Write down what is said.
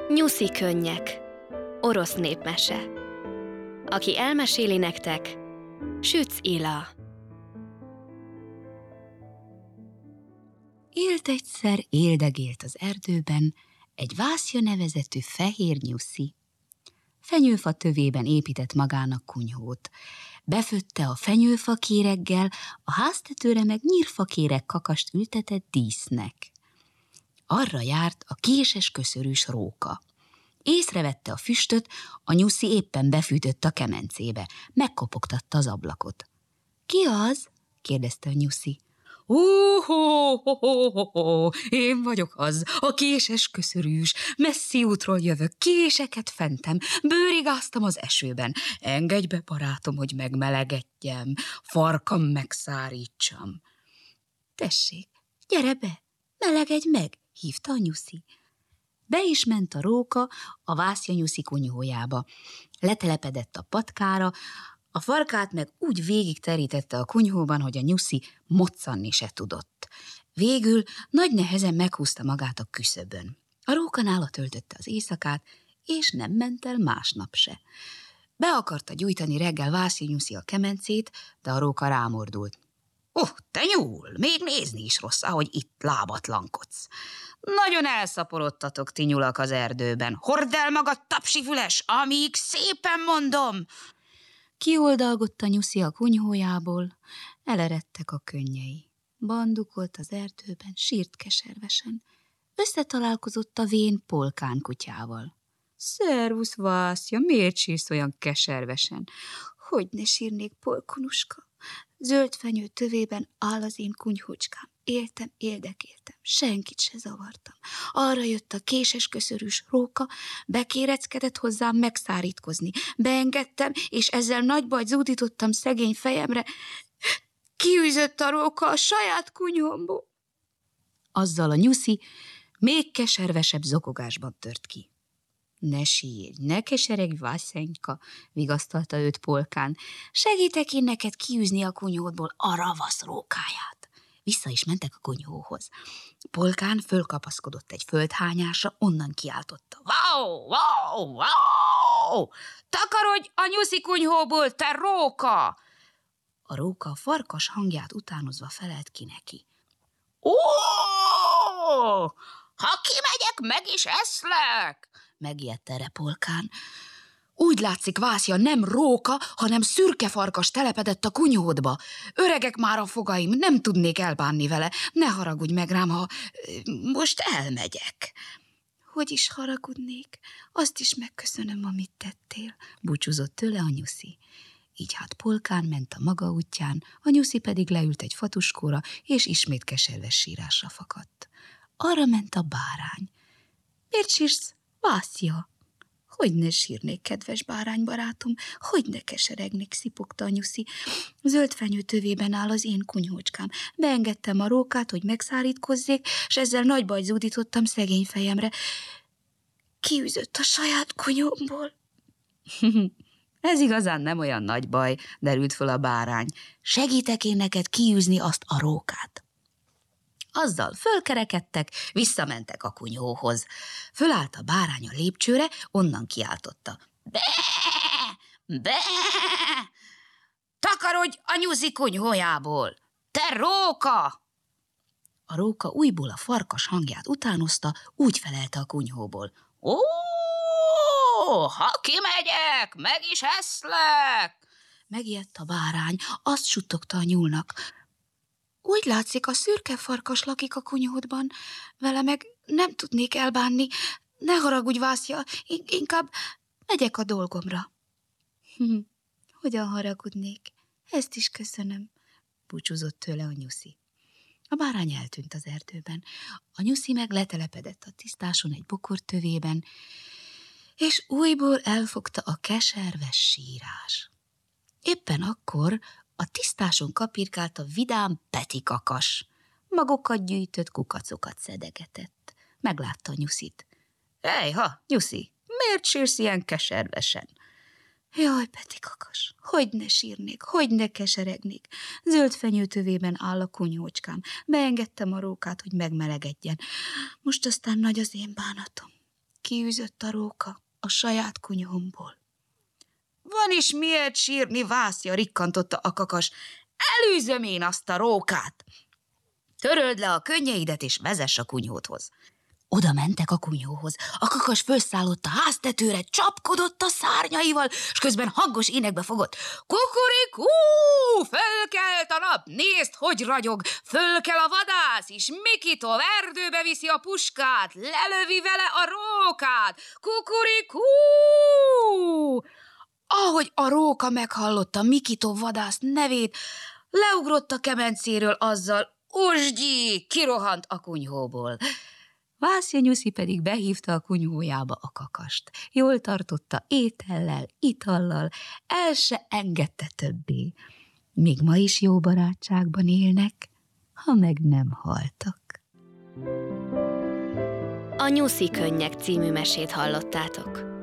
Nyuszi könnyek. Orosz népmese. Aki elmeséli nektek, Sütz Ila. Élt egyszer, éldegélt az erdőben egy Vászja nevezetű fehér nyuszi. Fenyőfa tövében épített magának kunyhót. Befötte a fenyőfakéreggel, a háztetőre meg nyírfakéreg kakast ültetett dísznek. Arra járt a késes köszörűs róka. Észrevette a füstöt, a nyuszi éppen befűtött a kemencébe, megkopogtatta az ablakot. Ki az? kérdezte a nyuszi. Én vagyok az, a késes köszörűs, messzi útról jövök, késeket fentem, bőrigáztam az esőben. Engedj be, barátom, hogy megmelegedjem, farkam megszárítsam. Tessék, gyere be, melegedj meg, hívta a nyuszi. Be is ment a róka a Vászja nyuszi kunyhójába. Letelepedett a patkára, a farkát meg úgy végig terítette a kunyhóban, hogy a nyuszi moccanni se tudott. Végül nagy nehezen meghúzta magát a küszöbön. A róka nála töltötte az éjszakát, és nem ment el másnap se. Be akarta gyújtani reggel Vászja nyuszi a kemencét, de a róka rámordult. Te nyúl, még nézni is rossz, ahogy itt lábatlankodsz. Nagyon elszaporodtatok, ti nyulak az erdőben. Hordd el magad, tapsifüles, amíg szépen mondom! Kioldalgott a nyuszi a kunyhójából, eleredtek a könnyei. Bandukolt az erdőben, sírt keservesen. Összetalálkozott a vén polkán kutyával. Szervusz, Vászja, miért sírsz olyan keservesen? Hogy ne sírnék, polkonuska? Zöld fenyő tövében áll az én kunyhócskám. Éltem, éldekéltem, senkit se zavartam. Arra jött a késes köszörűs róka, bekéreckedett hozzám megszárítkozni. Beengedtem, és ezzel nagy bajt zúdítottam szegény fejemre. Kiűzött a róka a saját kunyhomból. Azzal a nyuszi még keservesebb zokogásban tört ki. Ne sírj, ne keseregj, Vászenyka, vigasztalta őt polkán. Segítek én neked kiűzni a kunyhódból a ravasz rókáját. Vissza is mentek a kunyhóhoz. Polkán fölkapaszkodott egy földhányásra, onnan kiáltotta. Wow, wow, wow! Takarodj a nyuszi kunyhóból, te róka! A róka a farkas hangját utánozva felelt ki neki. Ha kimegyek, meg is eszlek! Megijedt erre polkán. Úgy látszik, Vászja nem róka, hanem szürke farkas telepedett a kunyhódba. Öregek már a fogaim, nem tudnék elbánni vele. Ne haragudj meg rám, ha most elmegyek. Hogy is haragudnék? Azt is megköszönöm, amit tettél, búcsúzott tőle a nyuszi. Így hát polkán ment a maga útján, a nyuszi pedig leült egy fatuskóra, és ismét keserves sírásra fakadt. Arra ment a bárány. Miért sírsz, Vászja? Hogy ne sírnék, kedves báránybarátom, hogy ne keseregnék, szipogta a nyuszi. Zöld fenyő tövében áll az én kunyhócskám. Beengedtem a rókát, hogy megszárítkozzék, s ezzel nagy bajt zúdítottam szegény fejemre. Kiűzött a saját kunyhomból. Ez igazán nem olyan nagy baj, derült föl a bárány. Segítek én neked kiűzni azt a rókát. Azzal fölkerekedtek, visszamentek a kunyhóhoz. Fölállt a bárány a lépcsőre, onnan kiáltotta. Be! Be! Takarodj a nyuszi kunyhójából! Te róka! A róka újból a farkas hangját utánozta, úgy felelte a kunyhóból. Ha kimegyek, meg is eszlek! Megijedt a bárány, azt suttogta a nyúlnak. Úgy látszik, a szürke farkas lakik a kunyhódban, vele meg nem tudnék elbánni. Ne haragudj, Vászja, inkább megyek a dolgomra. Hogyan haragudnék? Ezt is köszönöm, búcsúzott tőle a nyuszi. A bárány eltűnt az erdőben. A nyuszi meg letelepedett a tisztáson egy bokor tövében, és újból elfogta a keserves sírás. Éppen akkor a tisztáson kapirkált a vidám Peti kakas. Magokat gyűjtött, kukacokat szedegetett. Meglátta a nyuszit. Ejha, nyuszi, miért sírsz ilyen keservesen? Jaj, Peti kakas, hogy ne sírnék, hogy ne keseregnék. Zöld fenyőtövében áll a kunyhócskám. Beengedtem a rókát, hogy megmelegedjen. Most aztán nagy az én bánatom. kiűzött a róka a saját kunyhomból. Van is miért sírni, Vászja, rikkantotta a kakas. Elűzöm én azt a rókát. Töröld le a könnyeidet, és vezess a kunyhódhoz. Oda mentek a kunyhóhoz. A kakas fölszállott a háztetőre, csapkodott a szárnyaival, és közben hangos énekbe fogott. Kukurikú! Fölkelt a nap, nézd, hogy ragyog! Fölkel a vadász is, Mikitov erdőbe viszi a puskát, lelövi vele a rókát! Kukurikú! Ahogy a róka meghallotta Mikitov vadász nevét, leugrott a kemencéről azzal, Usgyi, kirohant a kunyhóból. Vászja Nyuszi pedig behívta a kunyhójába a kakast. Jól tartotta étellel, itallal, el se engedte többé. Még ma is jó barátságban élnek, ha meg nem haltak. A Nyuszi könnyek című mesét hallottátok.